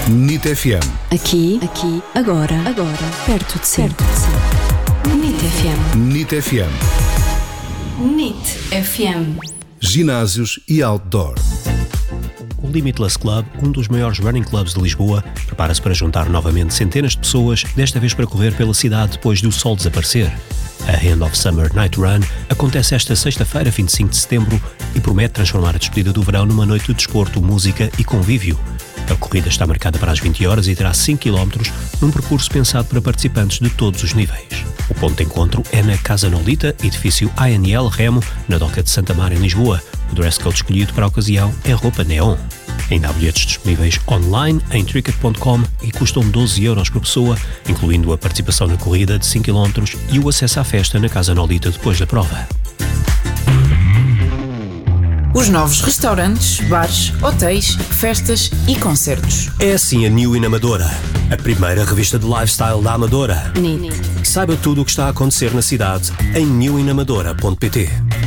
NIT FM. Aqui, agora, perto de si. NIT FM. NIT FM. NIT FM. Ginásios e outdoor. O Limitless Club, um dos maiores running clubs de Lisboa, prepara-se para juntar novamente centenas de pessoas, desta vez para correr pela cidade depois do sol desaparecer. A End of Summer Night Run acontece esta sexta-feira, 25 de setembro, e promete transformar a despedida do verão numa noite de desporto, música e convívio. A corrida está marcada para as 20 horas e terá 5 km num percurso pensado para participantes de todos os níveis. O ponto de encontro é na Casa Nolita, edifício ANL Remo, na Doca de Santa Mar, em Lisboa. O dress code escolhido para a ocasião é roupa neon. Ainda há bilhetes disponíveis online em Tricket.com e custam 12€ por pessoa, incluindo a participação na corrida de 5 km e o acesso à festa na Casa Nolita depois da prova. Os novos restaurantes, bares, hotéis, festas e concertos. É assim a New In Amadora, a primeira revista de lifestyle da Amadora. NIT. Saiba tudo o que está a acontecer na cidade em newinamadora.pt.